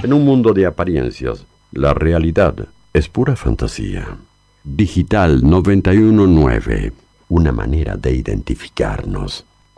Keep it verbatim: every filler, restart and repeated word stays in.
En un mundo de apariencias, la realidad es pura fantasía. Digital noventa y uno punto nueve, una manera de identificarnos.